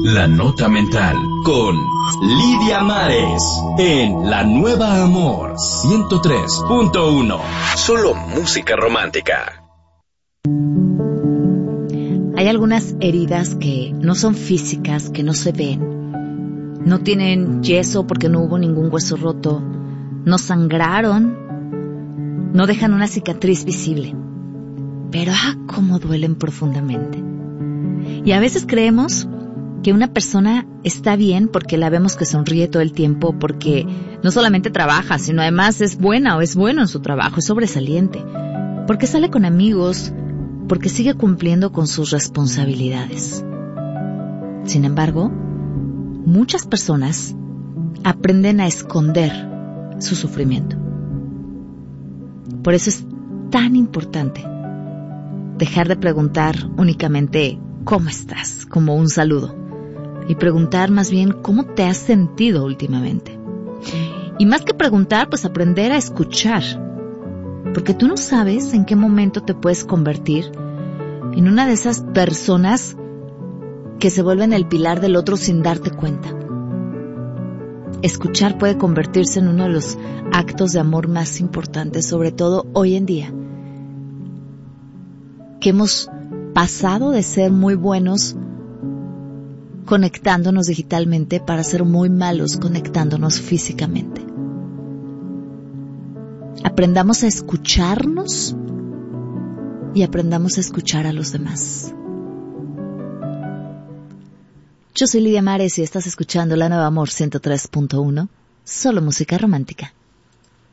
La Nota Mental con Lidia Mares en La Nueva Amor 103.1. Solo música romántica. Hay algunas heridas que no son físicas, que no se ven. No tienen yeso porque no hubo ningún hueso roto. No sangraron. No dejan una cicatriz visible. Pero cómo duelen profundamente. Y a veces creemos que una persona está bien porque la vemos que sonríe todo el tiempo, porque no solamente trabaja, sino además es buena o es bueno en su trabajo, es sobresaliente, porque sale con amigos, porque sigue cumpliendo con sus responsabilidades. Sin embargo, muchas personas aprenden a esconder su sufrimiento. Por eso es tan importante dejar de preguntar únicamente ¿cómo estás? Como un saludo. Y preguntar más bien ¿cómo te has sentido últimamente? Y más que preguntar, pues aprender a escuchar. Porque tú no sabes en qué momento te puedes convertir en una de esas personas que se vuelven el pilar del otro sin darte cuenta. Escuchar puede convertirse en uno de los actos de amor más importantes, sobre todo hoy en día, que hemos pasado de ser muy buenos conectándonos digitalmente para ser muy malos conectándonos físicamente. Aprendamos a escucharnos y aprendamos a escuchar a los demás. Yo soy Lidia Mares y estás escuchando La Nueva Amor 103.1, solo música romántica.